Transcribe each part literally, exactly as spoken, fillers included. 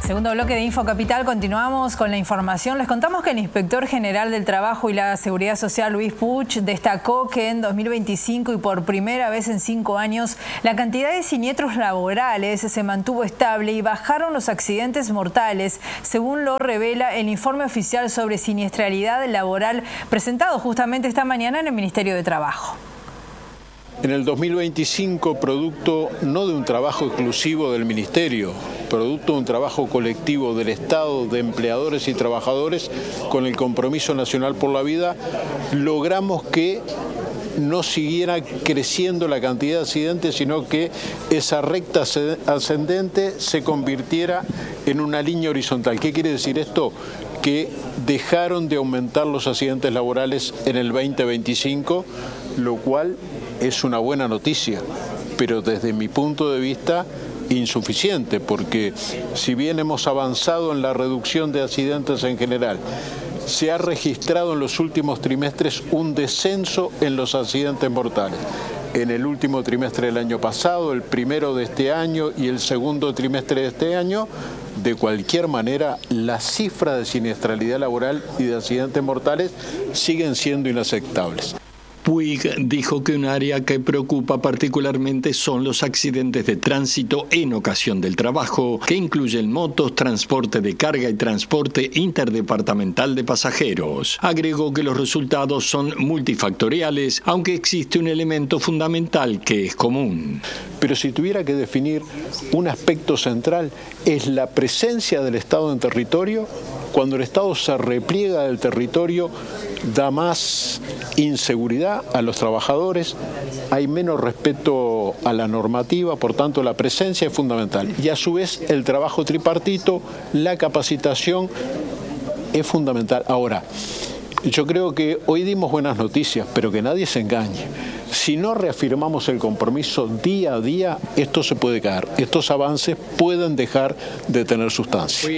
Segundo bloque de Info Capital, continuamos con la información. Les contamos que el Inspector General del Trabajo y la Seguridad Social, Luis Puch, destacó que en dos mil veinticinco y por primera vez en cinco años, la cantidad de siniestros laborales se mantuvo estable y bajaron los accidentes mortales, según lo revela el informe oficial sobre siniestralidad laboral presentado justamente esta mañana en el Ministerio de Trabajo. En el dos mil veinticinco, producto no de un trabajo exclusivo del Ministerio, producto de un trabajo colectivo del Estado, de empleadores y trabajadores, con el Compromiso Nacional por la Vida, logramos que no siguiera creciendo la cantidad de accidentes, sino que esa recta ascendente se convirtiera en una línea horizontal. ¿Qué quiere decir esto? Que dejaron de aumentar los accidentes laborales en el veinte veinticinco, lo cual es una buena noticia, pero desde mi punto de vista insuficiente, porque si bien hemos avanzado en la reducción de accidentes en general, se ha registrado en los últimos trimestres un descenso en los accidentes mortales. En el último trimestre del año pasado, el primero de este año y el segundo trimestre de este año, de cualquier manera, las cifras de siniestralidad laboral y de accidentes mortales siguen siendo inaceptables. Puig dijo que un área que preocupa particularmente son los accidentes de tránsito en ocasión del trabajo, que incluyen motos, transporte de carga y transporte interdepartamental de pasajeros. Agregó que los resultados son multifactoriales, aunque existe un elemento fundamental que es común. Pero si tuviera que definir un aspecto central, es la presencia del Estado en territorio. Cuando el Estado se repliega del territorio, da más inseguridad a los trabajadores, hay menos respeto a la normativa, por tanto la presencia es fundamental. Y a su vez el trabajo tripartito, la capacitación es fundamental. Ahora, yo creo que hoy dimos buenas noticias, pero que nadie se engañe. Si no reafirmamos el compromiso día a día, esto se puede caer. Estos avances pueden dejar de tener sustancia.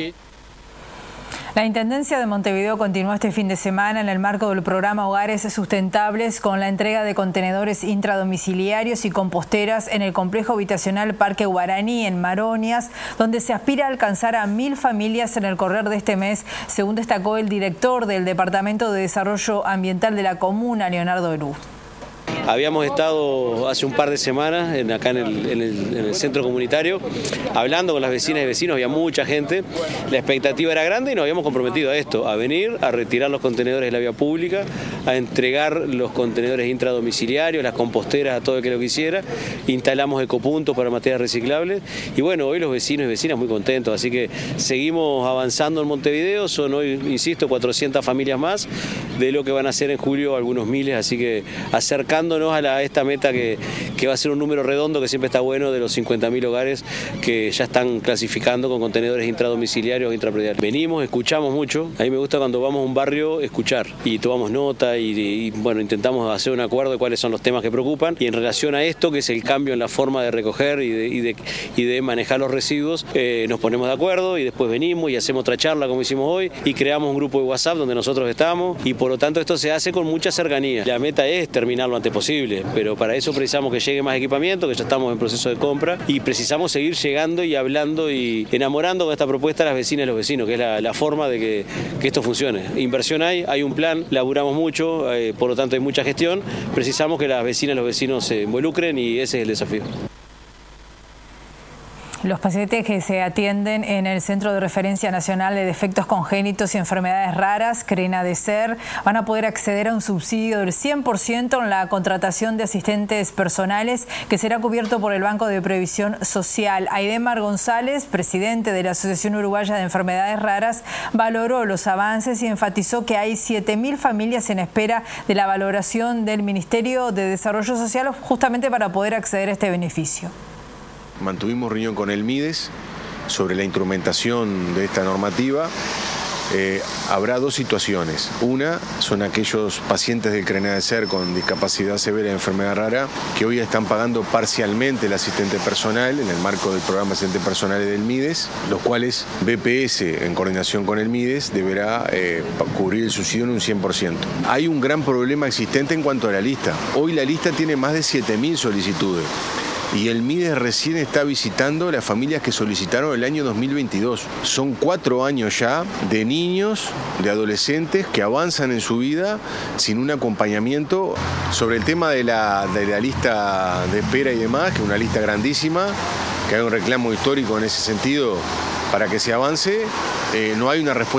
La Intendencia de Montevideo continuó este fin de semana en el marco del programa Hogares Sustentables con la entrega de contenedores intradomiciliarios y composteras en el complejo habitacional Parque Guaraní en Maronias, donde se aspira a alcanzar a mil familias en el correr de este mes, según destacó el director del Departamento de Desarrollo Ambiental de la comuna, Leonardo Herú. Habíamos estado hace un par de semanas en, acá en el, en, el, en el centro comunitario hablando con las vecinas y vecinos, había mucha gente, la expectativa era grande y nos habíamos comprometido a esto, a venir, a retirar los contenedores de la vía pública, a entregar los contenedores intradomiciliarios, las composteras a todo el que lo quisiera, instalamos ecopuntos para materias reciclables y bueno, hoy los vecinos y vecinas muy contentos, así que seguimos avanzando en Montevideo, son hoy, insisto, cuatrocientas familias más de lo que van a ser en julio algunos miles, así que acercando a, la, a esta meta que, que va a ser un número redondo que siempre está bueno de los cincuenta mil hogares que ya están clasificando con contenedores intradomiciliarios o intraprediales. Venimos, escuchamos mucho, a mí me gusta cuando vamos a un barrio escuchar y tomamos nota y, y bueno, intentamos hacer un acuerdo de cuáles son los temas que preocupan y en relación a esto, que es el cambio en la forma de recoger y de, y de, y de manejar los residuos, eh, nos ponemos de acuerdo y después venimos y hacemos otra charla como hicimos hoy y creamos un grupo de WhatsApp donde nosotros estamos y por lo tanto esto se hace con mucha cercanía. La meta es terminarlo antes posible, pero para eso precisamos que llegue más equipamiento, que ya estamos en proceso de compra y precisamos seguir llegando y hablando y enamorando con esta propuesta a las vecinas y los vecinos, que es la, la forma de que, que esto funcione. Inversión hay, hay un plan, laburamos mucho, eh, por lo tanto hay mucha gestión, precisamos que las vecinas y los vecinos se involucren y ese es el desafío. Los pacientes que se atienden en el Centro de Referencia Nacional de Defectos Congénitos y Enfermedades Raras, CRENADECER, van a poder acceder a un subsidio del cien por ciento en la contratación de asistentes personales que será cubierto por el Banco de Previsión Social. Aidemar González, presidente de la Asociación Uruguaya de Enfermedades Raras, valoró los avances y enfatizó que hay siete mil familias en espera de la valoración del Ministerio de Desarrollo Social justamente para poder acceder a este beneficio. Mantuvimos reunión con el MIDES sobre la instrumentación de esta normativa. Eh, habrá dos situaciones. Una son aquellos pacientes del CRENADECER con discapacidad severa y enfermedad rara que hoy están pagando parcialmente el asistente personal en el marco del programa asistente personal del MIDES, los cuales B P S en coordinación con el MIDES deberá eh, cubrir el subsidio en un cien por ciento. Hay un gran problema existente en cuanto a la lista. Hoy la lista tiene más de siete mil solicitudes. y el MIDES recién está visitando las familias que solicitaron el año dos mil veintidós. Son cuatro años ya de niños, de adolescentes que avanzan en su vida sin un acompañamiento. Sobre el tema de la, de la lista de espera y demás, que es una lista grandísima, que hay un reclamo histórico en ese sentido para que se avance, eh, no hay una respuesta